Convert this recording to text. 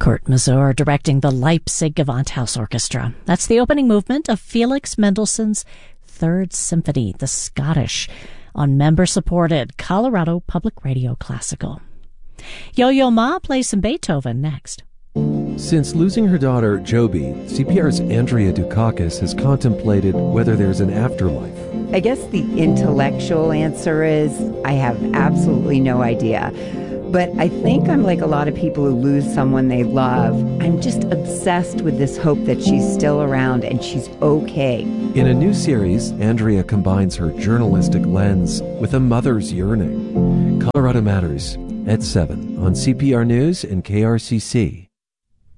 Kurt Masur directing the Leipzig Gewandhaus Orchestra. That's the opening movement of Felix Mendelssohn's Third Symphony, the Scottish, on member-supported Colorado Public Radio Classical. Yo-Yo Ma plays some Beethoven next. Since losing her daughter, Joby, CPR's Andrea Dukakis has contemplated whether there's an afterlife. I guess the intellectual answer is I have absolutely no idea. But I think I'm like a lot of people who lose someone they love. I'm just obsessed with this hope that she's still around and she's okay. In a new series, Andrea combines her journalistic lens with a mother's yearning. Colorado Matters at 7 on CPR News and KRCC.